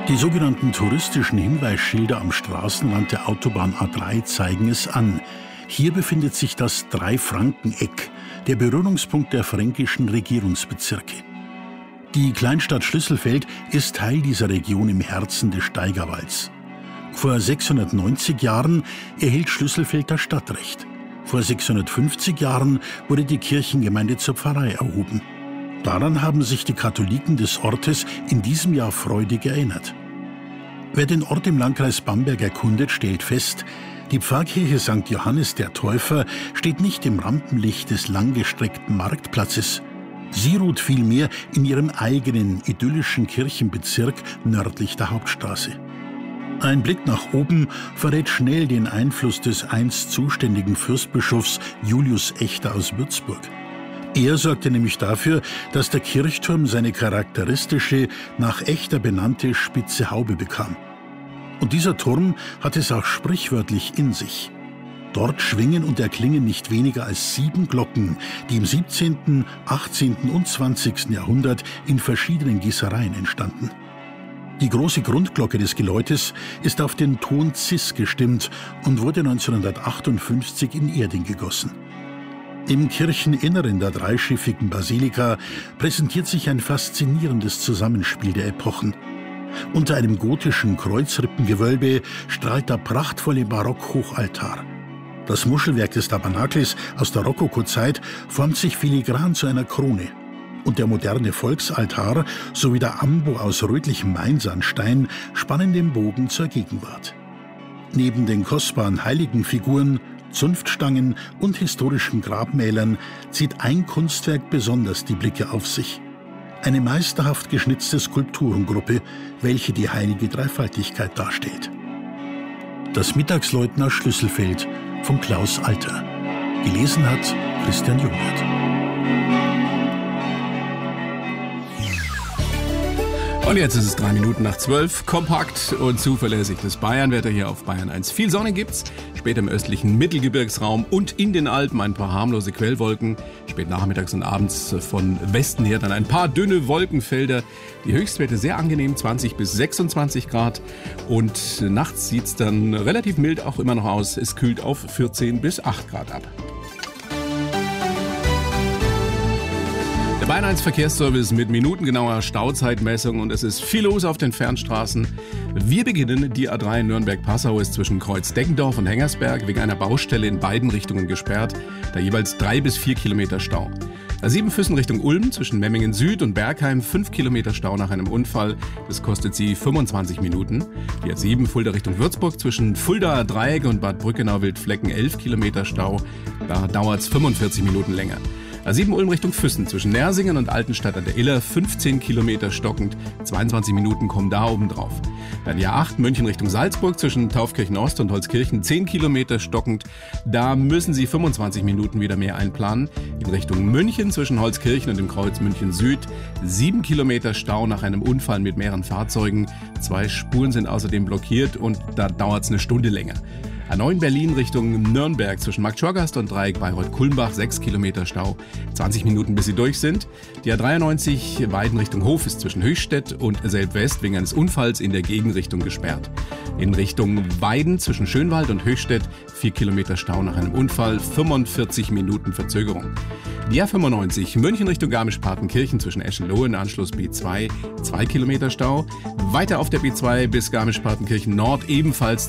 Die sogenannten touristischen Hinweisschilder am Straßenrand der Autobahn A3 zeigen es an. Hier befindet sich das Drei-Franken-Eck, der Berührungspunkt der fränkischen Regierungsbezirke. Die Kleinstadt Schlüsselfeld ist Teil dieser Region im Herzen des Steigerwalds. Vor 690 Jahren erhielt Schlüsselfeld das Stadtrecht. Vor 650 Jahren wurde die Kirchengemeinde zur Pfarrei erhoben. Daran haben sich die Katholiken des Ortes in diesem Jahr freudig erinnert. Wer den Ort im Landkreis Bamberg erkundet, stellt fest, die Pfarrkirche St. Johannes der Täufer steht nicht im Rampenlicht des langgestreckten Marktplatzes. Sie ruht vielmehr in ihrem eigenen idyllischen Kirchenbezirk nördlich der Hauptstraße. Ein Blick nach oben verrät schnell den Einfluss des einst zuständigen Fürstbischofs Julius Echter aus Würzburg. Er sorgte nämlich dafür, dass der Kirchturm seine charakteristische, nach Echter benannte spitze Haube bekam. Und dieser Turm hat es auch sprichwörtlich in sich. Dort schwingen und erklingen nicht weniger als 7 Glocken, die im 17., 18. und 20. Jahrhundert in verschiedenen Gießereien entstanden. Die große Grundglocke des Geläutes ist auf den Ton Cis gestimmt und wurde 1958 in Erding gegossen. Im Kircheninneren der dreischiffigen Basilika präsentiert sich ein faszinierendes Zusammenspiel der Epochen. Unter einem gotischen Kreuzrippengewölbe strahlt der prachtvolle Barock-Hochaltar. Das Muschelwerk des Tabernakels aus der Rokokozeit formt sich filigran zu einer Krone. Und der moderne Volksaltar sowie der Ambo aus rötlichem Mainsandstein spannen den Bogen zur Gegenwart. Neben den kostbaren Heiligenfiguren, Zunftstangen und historischen Grabmälern zieht ein Kunstwerk besonders die Blicke auf sich. Eine meisterhaft geschnitzte Skulpturengruppe, welche die heilige Dreifaltigkeit darstellt. Das Mittagsläuten aus Schlüsselfeld von Klaus Alter. Gelesen hat Christian Jungwirth. Und jetzt ist es 3:03. Kompakt und zuverlässig das Bayernwetter hier auf Bayern 1. Viel Sonne gibt's, später im östlichen Mittelgebirgsraum und in den Alpen ein paar harmlose Quellwolken. Spät nachmittags und abends von Westen her dann ein paar dünne Wolkenfelder. Die Höchstwerte sehr angenehm, 20 bis 26 Grad. Und nachts sieht's dann relativ mild auch immer noch aus. Es kühlt auf 14 bis 8 Grad ab. Bayern 1 Verkehrsservice mit minutengenauer Stauzeitmessung und es ist viel los auf den Fernstraßen. Wir beginnen, die A3 Nürnberg-Passau ist zwischen Kreuz-Deggendorf und Hengersberg wegen einer Baustelle in beiden Richtungen gesperrt, da jeweils 3 bis 4 Kilometer Stau. A7 Füssen Richtung Ulm zwischen Memmingen Süd und Bergheim 5 Kilometer Stau nach einem Unfall, das kostet sie 25 Minuten. Die A7 Fulda Richtung Würzburg zwischen Fuldaer Dreieck und Bad Brückenau-Wildflecken 11 Kilometer Stau, da dauert es 45 Minuten länger. A7 Ulm Richtung Füssen zwischen Nersingen und Altenstadt an der Iller 15 Kilometer stockend, 22 Minuten kommen da oben drauf. Dann die A8 München Richtung Salzburg zwischen Taufkirchen Ost und Holzkirchen 10 Kilometer stockend, da müssen Sie 25 Minuten wieder mehr einplanen. In Richtung München zwischen Holzkirchen und dem Kreuz München Süd 7 Kilometer Stau nach einem Unfall mit mehreren Fahrzeugen. 2 Spuren sind außerdem blockiert und da dauert es eine Stunde länger. A9 Berlin Richtung Nürnberg zwischen Marktschorgast und Dreieck Bayreuth-Kulmbach 6 Kilometer Stau, 20 Minuten bis sie durch sind. Die A93 Weiden Richtung Hof ist zwischen Höchstädt und Selb-West wegen eines Unfalls in der Gegenrichtung gesperrt. In Richtung Weiden zwischen Schönwald und Höchstädt 4 Kilometer Stau nach einem Unfall, 45 Minuten Verzögerung. Die A95 München Richtung Garmisch-Partenkirchen zwischen Eschenlohe, Anschluss B2, 2 Kilometer Stau. Weiter auf der B2 bis Garmisch-Partenkirchen Nord ebenfalls